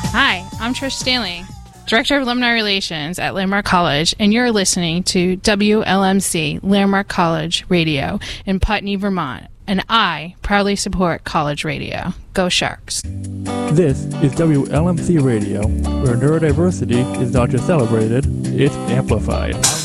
Hi, I'm Trish Stanley, Director of Alumni Relations at Landmark College, and you're listening to WLMC Landmark College Radio in Putney, Vermont, and I proudly support college radio. Go Sharks. This is WLMC Radio, where neurodiversity is not just celebrated, it's amplified.